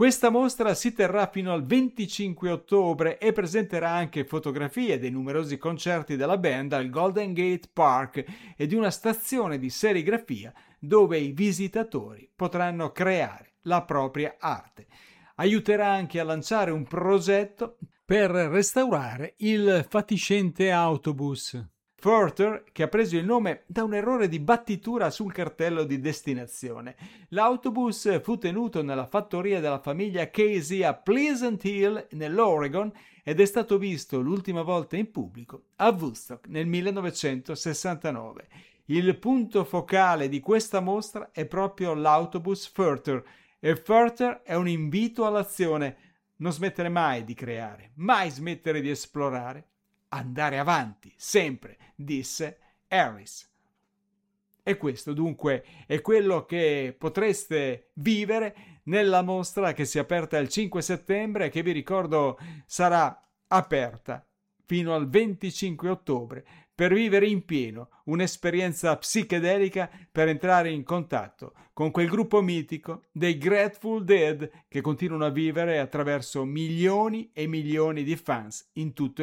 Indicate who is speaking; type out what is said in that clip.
Speaker 1: Questa mostra si terrà fino al 25 ottobre e presenterà anche fotografie dei numerosi concerti della band al Golden Gate Park e di una stazione di serigrafia dove i visitatori potranno creare la propria arte. Aiuterà anche a lanciare un progetto per restaurare il fatiscente autobus Further, che ha preso il nome da un errore di battitura sul cartello di destinazione. L'autobus fu tenuto nella fattoria della famiglia Casey a Pleasant Hill, nell'Oregon, ed è stato visto l'ultima volta in pubblico a Woodstock nel 1969. Il punto focale di questa mostra è proprio l'autobus Further, e Further è un invito all'azione. Non smettere mai di creare, mai smettere di esplorare, andare avanti, sempre, disse Harris. E questo dunque è quello che potreste vivere nella mostra che si è aperta il 5 settembre e che vi ricordo sarà aperta fino al 25 ottobre per vivere in pieno un'esperienza psichedelica, per entrare in contatto con quel gruppo mitico dei Grateful Dead che continuano a vivere attraverso milioni e milioni di fans in tutto il